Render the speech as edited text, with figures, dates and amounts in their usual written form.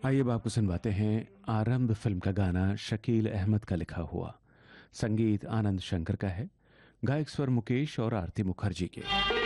आइए अब आपको सुनवाते हैं आरंभ फिल्म का गाना शकील अहमद का लिखा हुआ। संगीत आनंद शंकर का है, गायक स्वर मुकेश और आरती मुखर्जी के।